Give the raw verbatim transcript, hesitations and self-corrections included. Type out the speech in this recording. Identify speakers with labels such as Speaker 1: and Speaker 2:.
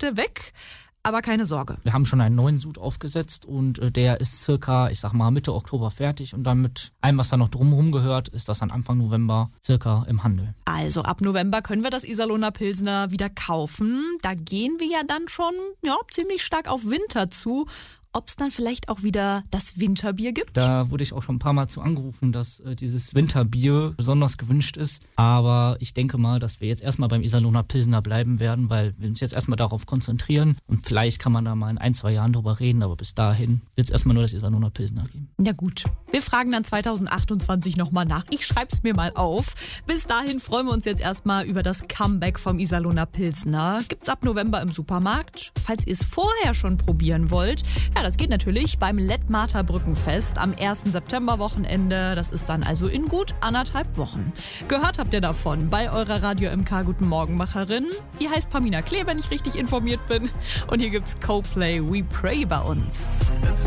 Speaker 1: Hälfte weg. Aber keine Sorge.
Speaker 2: Wir haben schon einen neuen Sud aufgesetzt und äh, der ist circa, ich sag mal, Mitte Oktober fertig. Und dann mit allem, was da noch drumherum gehört, ist das dann Anfang November circa im Handel.
Speaker 1: Also ab November können wir das Iserlohner Pilsner wieder kaufen. Da gehen wir ja dann schon ja, ziemlich stark auf Winter zu. Ob es dann vielleicht auch wieder das Winterbier gibt?
Speaker 2: Da wurde ich auch schon ein paar Mal zu angerufen, dass äh, dieses Winterbier besonders gewünscht ist. Aber ich denke mal, dass wir jetzt erstmal beim Iserlohner Pilsner bleiben werden, weil wir uns jetzt erstmal darauf konzentrieren. Und vielleicht kann man da mal in ein, zwei Jahren drüber reden, aber bis dahin wird es erstmal nur das Iserlohner Pilsner geben.
Speaker 1: Ja gut, wir fragen dann zwanzig achtundzwanzig nochmal nach. Ich schreib's mir mal auf. Bis dahin freuen wir uns jetzt erstmal über das Comeback vom Iserlohner Pilsner. Gibt's ab November im Supermarkt. Falls ihr es vorher schon probieren wollt, ja, das geht natürlich beim Lettmarter Brückenfest am ersten September-Wochenende. Das ist dann also in gut anderthalb Wochen. Gehört habt ihr davon bei eurer Radio M K Guten Morgenmacherin. Die heißt Pamina Klee, wenn ich richtig informiert bin. Und hier gibt's Coldplay We Pray bei uns.